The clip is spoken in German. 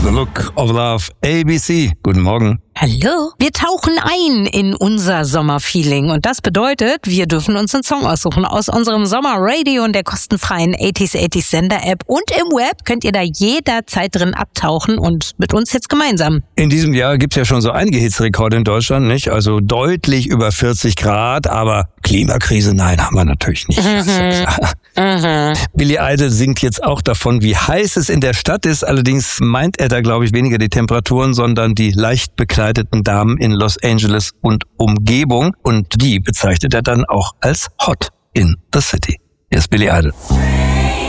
The Look of Love, ABC. Guten Morgen. Hallo. Wir tauchen ein in unser Sommerfeeling und das bedeutet, wir dürfen uns einen Song aussuchen aus unserem Sommerradio und der kostenfreien 80s Sender-App und im Web könnt ihr da jederzeit drin abtauchen und mit uns jetzt gemeinsam. In diesem Jahr gibt's ja schon so einige Hitzrekorde in Deutschland, nicht? Also deutlich über 40 Grad, aber Klimakrise, nein, haben wir natürlich nicht. Billy Idol singt jetzt auch davon, wie heiß es in der Stadt ist. Allerdings meint er da, glaube ich, weniger die Temperaturen, sondern die leicht bekleideten Damen in Los Angeles und Umgebung. Und die bezeichnet er dann auch als hot in the city. Hier ist Billy Idol.